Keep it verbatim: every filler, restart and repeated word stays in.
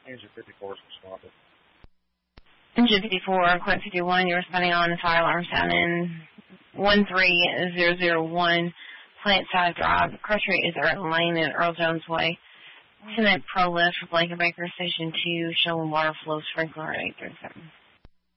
Engine fifty-four is responded. Engine fifty-four, Quint fifty-one, you're responding on the fire alarm sound in one three zero zero one, Plant Side Drive. Crush rate is Earl Lane and Earl Jones Way. Lieutenant Pro Lift for Blankenbaker Station two, showing water flow sprinkler at eight thirty-seven.